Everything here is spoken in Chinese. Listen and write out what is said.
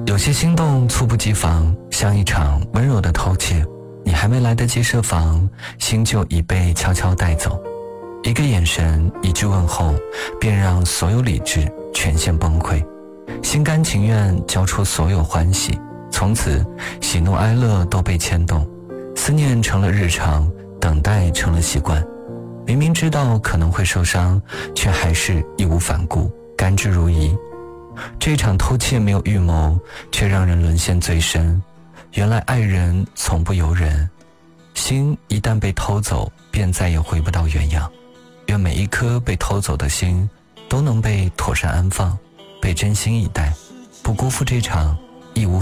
有些心动猝不及防，像一场温柔的偷窃，你还没来得及设防，心就已被悄悄带走。一个眼神，一句问候，便让所有理智全线崩溃，心甘情愿交出所有欢喜，从此喜怒哀乐都被牵动，思念成了日常，等待成了习惯。明明知道可能会受伤，却还是义无反顾，甘之如饴。这场偷窃没有预谋，却让人沦陷最深。原来爱人从不由人，心一旦被偷走，便再也回不到原样。愿每一颗被偷走的心都能被妥善安放，被真心以待，不辜负这场义无